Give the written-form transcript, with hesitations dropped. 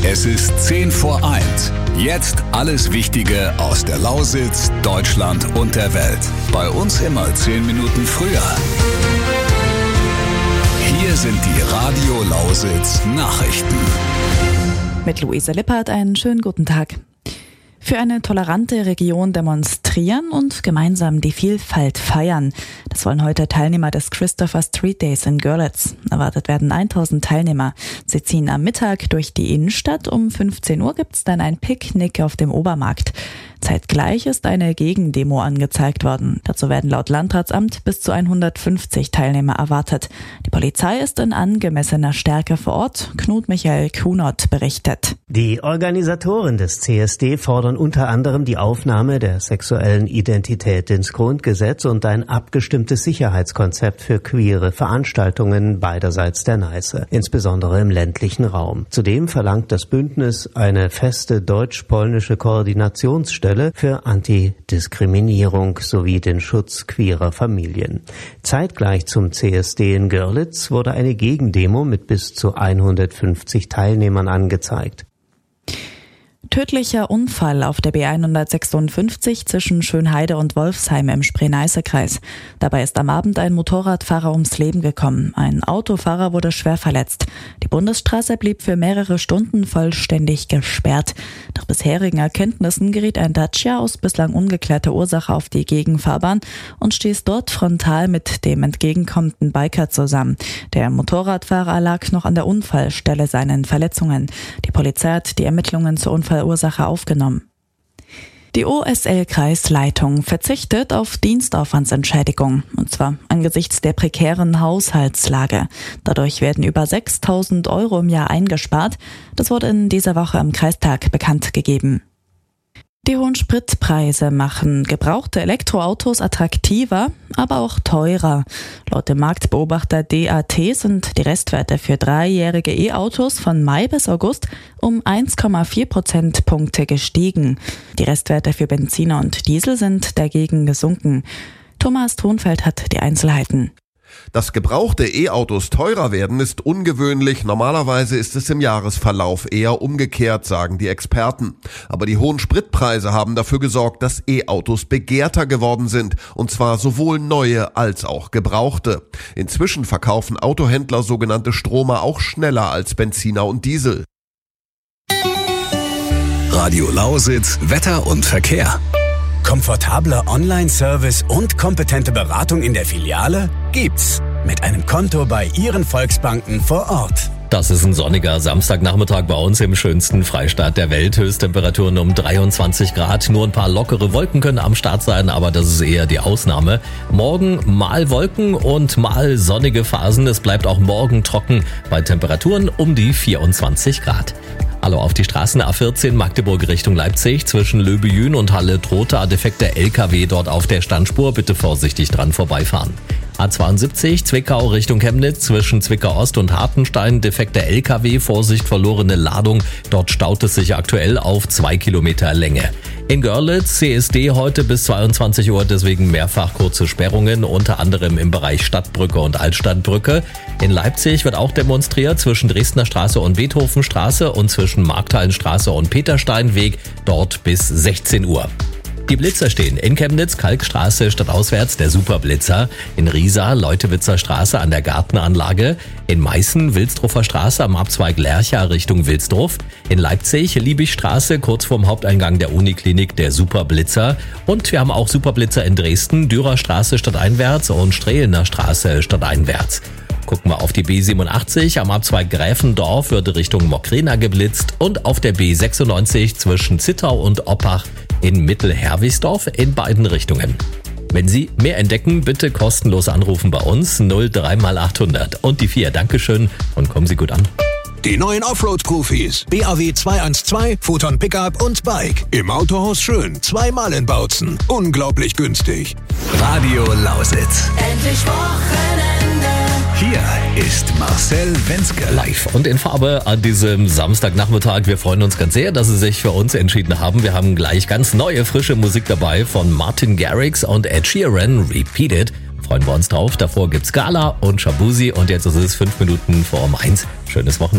Es ist 10:10. Jetzt alles Wichtige aus der Lausitz, Deutschland und der Welt. Bei uns immer 10 Minuten früher. Hier sind die Radio Lausitz Nachrichten. Mit Luise Lippert einen schönen guten Tag. Für eine tolerante Region demonstrieren und gemeinsam die Vielfalt feiern. Das wollen heute Teilnehmer des Christopher Street Days in Görlitz. Erwartet werden 1000 Teilnehmer. Sie ziehen am Mittag durch die Innenstadt. Um 15 Uhr gibt's dann ein Picknick auf dem Obermarkt. Zeitgleich ist eine Gegendemo angezeigt worden. Dazu werden laut Landratsamt bis zu 150 Teilnehmer erwartet. Die Polizei ist in angemessener Stärke vor Ort. Knut Michael Kunert berichtet. Die Organisatoren des CSD fordern unter anderem die Aufnahme der sexuellen Identität ins Grundgesetz und ein abgestimmtes Sicherheitskonzept für queere Veranstaltungen beiderseits der Neiße, insbesondere im ländlichen Raum. Zudem verlangt das Bündnis eine feste deutsch-polnische Koordinationsstelle für Antidiskriminierung sowie den Schutz queerer Familien. Zeitgleich zum CSD in Görlitz wurde eine Gegendemo mit bis zu 150 Teilnehmern angezeigt. Tödlicher Unfall auf der B156 zwischen Schönheide und Wolfsheim im Spree-Neiße-Kreis. Dabei ist am Abend ein Motorradfahrer ums Leben gekommen. Ein Autofahrer wurde schwer verletzt. Die Bundesstraße blieb für mehrere Stunden vollständig gesperrt. Nach bisherigen Erkenntnissen geriet ein Dacia aus bislang ungeklärter Ursache auf die Gegenfahrbahn und stieß dort frontal mit dem entgegenkommenden Biker zusammen. Der Motorradfahrer lag noch an der Unfallstelle seinen Verletzungen. Die Polizei hat die Ermittlungen zur Unfallursache aufgenommen. Die OSL-Kreisleitung verzichtet auf Dienstaufwandsentschädigung, und zwar angesichts der prekären Haushaltslage. Dadurch werden über 6.000 € im Jahr eingespart. Das wurde in dieser Woche im Kreistag bekannt gegeben. Die hohen Spritpreise machen gebrauchte Elektroautos attraktiver, aber auch teurer. Laut dem Marktbeobachter DAT sind die Restwerte für 3-jährige E-Autos von Mai bis August um 1,4 Prozentpunkte gestiegen. Die Restwerte für Benziner und Diesel sind dagegen gesunken. Thomas Thonfeld hat die Einzelheiten. Dass gebrauchte E-Autos teurer werden, ist ungewöhnlich. Normalerweise ist es im Jahresverlauf eher umgekehrt, sagen die Experten. Aber die hohen Spritpreise haben dafür gesorgt, dass E-Autos begehrter geworden sind. Und zwar sowohl neue als auch gebrauchte. Inzwischen verkaufen Autohändler sogenannte Stromer auch schneller als Benziner und Diesel. Radio Lausitz, Wetter und Verkehr. Komfortabler Online-Service und kompetente Beratung in der Filiale gibt's mit einem Konto bei Ihren Volksbanken vor Ort. Das ist ein sonniger Samstagnachmittag bei uns im schönsten Freistaat der Welt. Höchsttemperaturen um 23 Grad. Nur ein paar lockere Wolken können am Start sein, aber das ist eher die Ausnahme. Morgen mal Wolken und mal sonnige Phasen. Es bleibt auch morgen trocken bei Temperaturen um die 24 Grad. Hallo auf die Straßen A14 Magdeburg Richtung Leipzig zwischen Löbejün und Halle-Trotha. Defekter LKW dort auf der Standspur. Bitte vorsichtig dran vorbeifahren. A72 Zwickau Richtung Chemnitz zwischen Zwickau Ost und Hartenstein. Defekter LKW, Vorsicht, verlorene Ladung. Dort staut es sich aktuell auf 2 Kilometer Länge. In Görlitz CSD heute bis 22 Uhr, deswegen mehrfach kurze Sperrungen, unter anderem im Bereich Stadtbrücke und Altstadtbrücke. In Leipzig wird auch demonstriert zwischen Dresdner Straße und Beethovenstraße und zwischen Markthallenstraße und Petersteinweg, dort bis 16 Uhr. Die Blitzer stehen in Chemnitz, Kalkstraße stadtauswärts der Superblitzer, in Riesa, Leutewitzer Straße an der Gartenanlage, in Meißen, Wilsdruffer Straße am Abzweig Lercha Richtung Wilsdruf, in Leipzig, Liebigstraße kurz vorm Haupteingang der Uniklinik der Superblitzer und wir haben auch Superblitzer in Dresden, Dürerstraße stadteinwärts und Strehlener Straße stadteinwärts. Gucken wir auf die B87 am Abzweig Gräfendorf wird Richtung Mokrena geblitzt und auf der B96 zwischen Zittau und Oppach in Mittelherwigsdorf in beiden Richtungen. Wenn Sie mehr entdecken, bitte kostenlos anrufen bei uns 03x800 und die 4. Dankeschön und kommen Sie gut an. Die neuen Offroad-Profis. BAW 212, Photon Pickup und Bike. Im Autohaus Schön. 2-mal in Bautzen. Unglaublich günstig. Radio Lausitz. Endlich Wochenende. Hier ist Marcel Wenzke. Live und in Farbe an diesem Samstagnachmittag. Wir freuen uns ganz sehr, dass Sie sich für uns entschieden haben. Wir haben gleich ganz neue, frische Musik dabei von Martin Garrix und Ed Sheeran. Repeat It. Freuen wir uns drauf. Davor gibt's Gala und Shabuzi und jetzt ist es 5 Minuten vor 1. Schönes Wochenende.